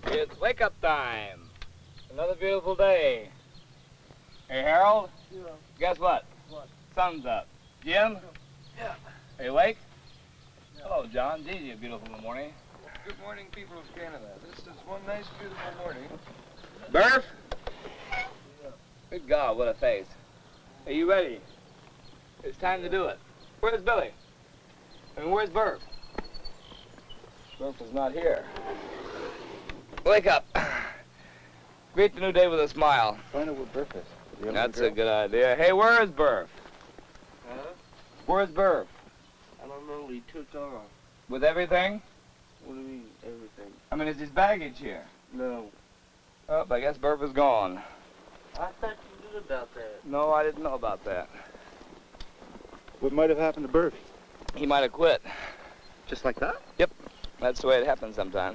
It's wake-up time. Another beautiful day. Hey, Harold? Yeah. Guess what? What? Sun's up. Jim? Yeah. Are you awake? Yeah. Hello, John. Gee, you're beautiful in the morning. Good morning, people of Canada. This is one nice, beautiful morning. Burf? Good God, what a face. Are you ready? It's time to do it. Where's Billy? I mean, where's Burf? Burf is not here. Wake up. Greet the new day with a smile. Find out what Burf is. That's a good idea. Hey, where is Burf? Huh? Where's Burf? I don't know. He took off. With everything? What do you mean, everything? I mean, is his baggage here? No. Oh, I guess Burf is gone. I thought you knew about that. No, I didn't know about that. What might have happened to Burf? He might have quit. Just like that? Yep. That's the way it happens sometimes.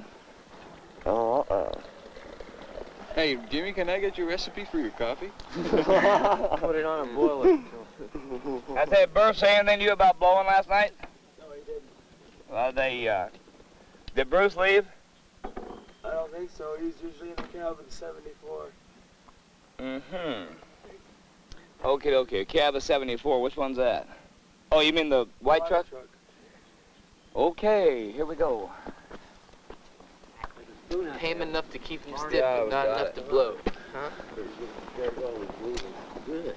Hey, Jimmy, can I get your recipe for your coffee? Put it on and boil it. I say, Burf say anything to you about blowing last night? No, he didn't. Well, did Bruce leave? I don't think so. He's usually in the cabin 74. Mm-hmm. Okay. Cab of 74. Which one's that? Oh, you mean the white truck? Okay, here we go. Pay him enough to keep him stiff, Yeah, but not got enough it. to blow. Huh? Good.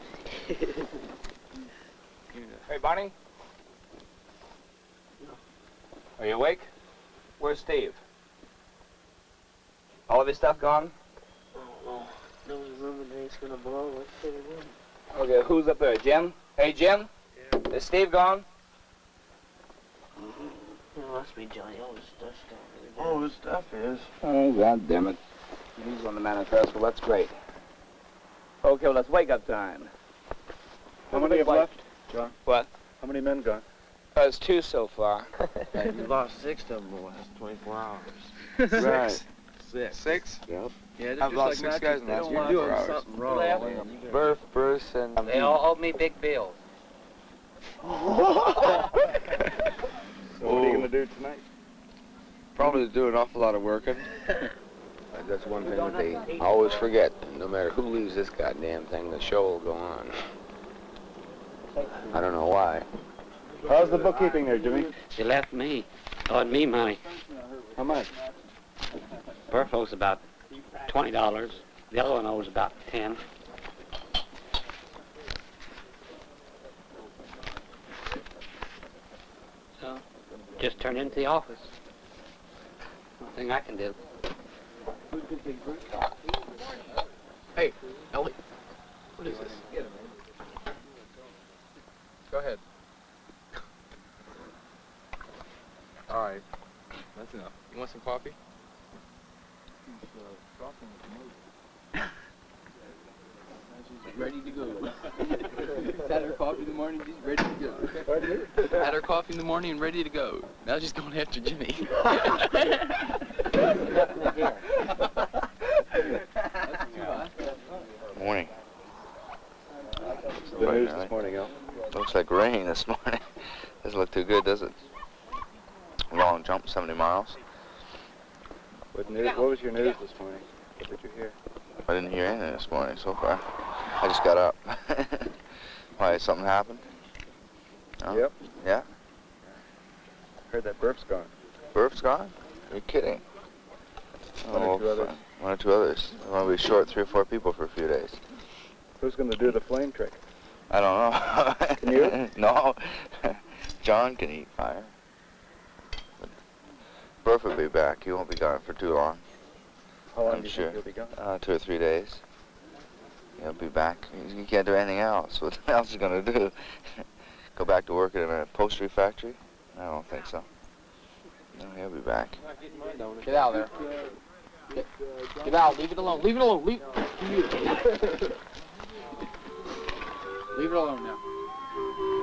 Hey, Bonnie? Are you awake? Where's Steve? All of his stuff gone? Oh, no illuminate's gonna blow. Let's put it in. Okay, who's up there? Jim? Hey, Jim? Yeah. Is Steve gone? It must be Johnny. All his stuff's gone. Oh, his stuff is. Oh, God damn it. He's on the manifest. Well, that's great. Okay, well, it's wake-up time. How many have left, John? What? How many men gone? There's 2 so far. You lost 6 of them in the last 24 hours. Right. 6. 6? Yep. Yeah, I've lost 6 guys in the last You're 24 doing hours. something wrong. Burf, Bruce, and... They all owe me big bills. So what are you going to do tonight? Probably do an awful lot of working. That's one thing that they always forget. No matter who leaves this goddamn thing, the show will go on. I don't know why. How's the bookkeeping there, Jimmy? She left me, owed me money. How much? Burf owes about $20. The other one owes about 10. So, just turn into the office. Nothing I can do. Hey, Ellie. What is this? Go ahead. All right. That's enough. You want some coffee? Ready to go. Had her coffee in the morning, she's ready to go. Had her coffee in the morning and ready to go. Now she's going after Jimmy. Morning. The news this morning, Al. Looks like rain this morning. Doesn't look too good, does it? Long jump, 70 miles. What was your news this morning? What did you hear? I didn't hear anything this morning so far. I just got up. Why, something happened? No? Yep. Yeah? Heard that Burf's gone. Burf's gone? You're kidding. One or two others. One or two others. I'm going to be short 3 or 4 people for a few days. Who's going to do the flame trick? I don't know. Can you? No. John can eat fire. But Burf will be back. He won't be gone for too long. How long I'm do you sure. think he'll be gone? 2 or 3 days. He'll be back. He can't do anything else. What else is he going to do? Go back to work in a upholstery factory? I don't think so. No, he'll be back. Get out of there. Get out. Leave it alone. Leave it alone. Leave it alone now.